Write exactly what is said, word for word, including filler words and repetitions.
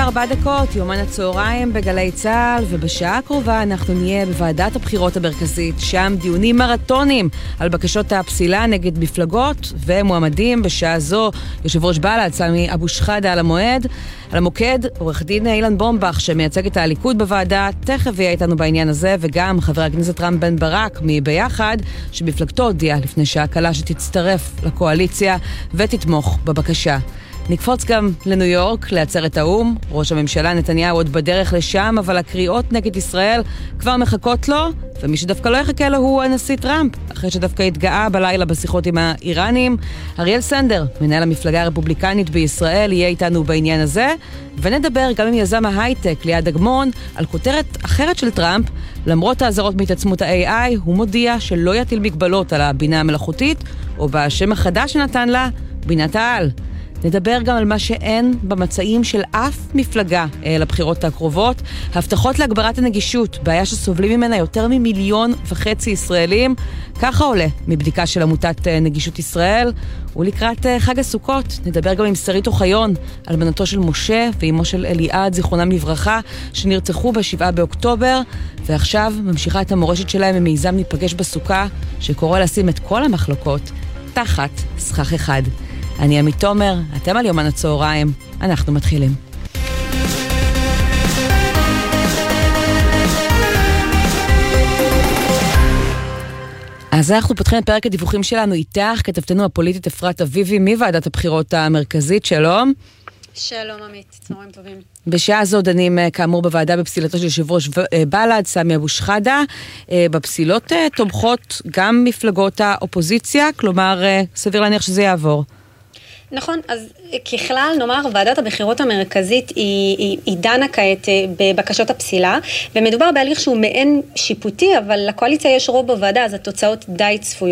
וארבע דקות, יומן הצהריים בגלי צהל, ובשעה הקרובה אנחנו נהיה בוועדת הבחירות המרכזית, שם דיונים מרתונים על בקשות הפסילה נגד מפלגות ומועמדים. בשעה זו יושב ראש בל"ד סמי אבו שחאדה על המועד, על המוקד עורך דין אילן בומבך שמייצג את הליכוד בוועדה, תכף יהיה איתנו בעניין הזה, וגם חבר הכנסת רם בן ברק מביחד, שמפלגתו הודיעה לפני שעה קלה שתצטרף לקואליציה ותתמוך בבקשה. נקפוץ גם לניו יורק, לעצרת האום. ראש הממשלה נתניהו עוד בדרך לשם, אבל הקריאות נגד ישראל כבר מחכות לו, ומי שדווקא לא יחכה לו הוא הנשיא טראמפ, אחרי שדווקא התגאה בלילה בשיחות עם האיראנים. אריאל סנדר, מנהל המפלגה הרפובליקנית בישראל, יהיה איתנו בעניין הזה, ונדבר גם עם יזם ההייטק ליעד אגמון על כותרת אחרת של טראמפ. למרות האזהרות מהתעצמות ה-איי איי, הוא מודיע שלא יטיל מגבלות על הבינה המלאכותית, או בשם החדש שנתן לה, בינת העל. נדבר גם על מה שאין במצעים של אף מפלגה לבחירות הקרובות, הבטחות להגברת הנגישות, בעיה שסובלים ממנה יותר ממיליון וחצי ישראלים, ככה עולה מבדיקה של עמותת נגישות ישראל. ולקראת חג הסוכות נדבר גם עם שרית אוחיון, אלמנתו של משה ואימו של אליעד זיכרונם לברכה, שנרצחו בשבעה באוקטובר, ועכשיו ממשיכה את המורשת שלהם ממיזם ניפגש בסוכה, שקורא לשים את כל המחלוקות תחת סכך אחד. אני עמית תומר, אתם על יומן הצהריים, אנחנו מתחילים. אז אנחנו פותחים את פרק הדיווחים שלנו איתך, כתבתנו הפוליטית אפרת אביבי מוועדת הבחירות המרכזית. שלום. שלום עמית, צהריים טובים. בשעה זו דנים כאמור בוועדה בפסילתו של יושב ראש בל"ד סמי אבו שחאדה. בפסילות תומכות גם מפלגות האופוזיציה, כלומר סביר להניח שזה יעבור. נכון, אז ככלל נאמר ועדת הבחירות המרכזית היא, היא, היא דנה כעת בבקשות הפסילה, ומדובר בהליך שהוא מעין שיפוטי, אבל לקואליציה יש רוב בוועדה, אז התוצאות די צפויות.